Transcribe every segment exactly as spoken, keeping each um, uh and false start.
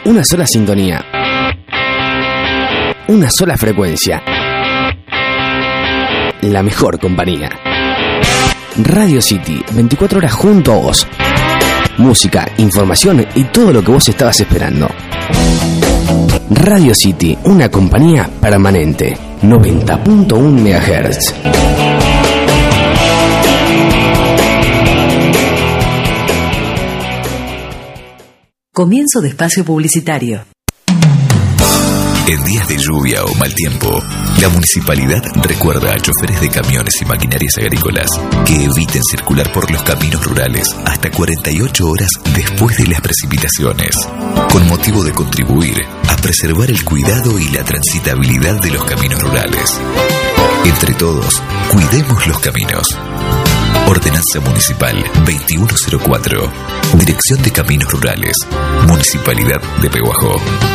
Una sola sintonía. Una sola frecuencia. La mejor compañía. Radio City, veinticuatro horas junto a vos. Música, información y todo lo que vos estabas esperando. Radio City, una compañía permanente. noventa punto uno megahertz. Comienzo de espacio publicitario. En días de lluvia o mal tiempo, la municipalidad recuerda a choferes de camiones y maquinarias agrícolas que eviten circular por los caminos rurales hasta cuarenta y ocho horas después de las precipitaciones, con motivo de contribuir a preservar el cuidado y la transitabilidad de los caminos rurales. Entre todos, cuidemos los caminos. Ordenanza Municipal veintiuno cero cuatro. Dirección de Caminos Rurales. Municipalidad de Pehuajó.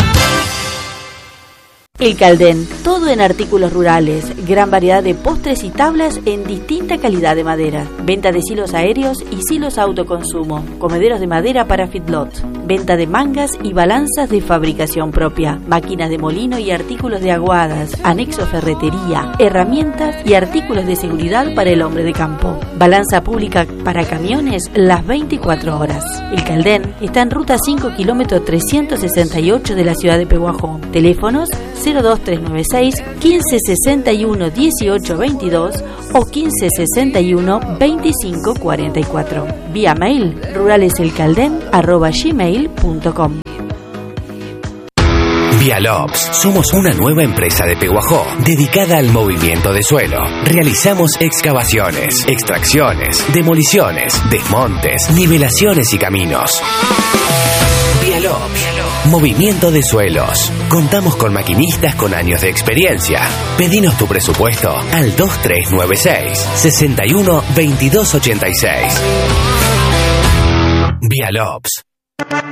El Caldén, todo en artículos rurales, gran variedad de postres y tablas en distinta calidad de madera, venta de silos aéreos y silos autoconsumo, comederos de madera para feedlot, venta de mangas y balanzas de fabricación propia, máquinas de molino y artículos de aguadas, anexo ferretería, herramientas y artículos de seguridad para el hombre de campo, balanza pública para camiones las veinticuatro horas. El Caldén está en ruta cinco kilómetros trescientos sesenta y ocho de la ciudad de Pehuajó. Teléfonos cero dos tres nueve seis, quince sesenta y uno, dieciocho veintidós o quince sesenta y uno, veinticinco cuarenta y cuatro. Vía mail ruraleselcalden arroba gmail punto com. Vialops, somos una nueva empresa de Pehuajó dedicada al movimiento de suelo. Realizamos excavaciones, extracciones, demoliciones, desmontes, nivelaciones y caminos. Vialops, movimiento de suelos. Contamos con maquinistas con años de experiencia. Pedinos tu presupuesto al dos tres nueve seis, sesenta y uno, veintidós ochenta y seis. Vialops.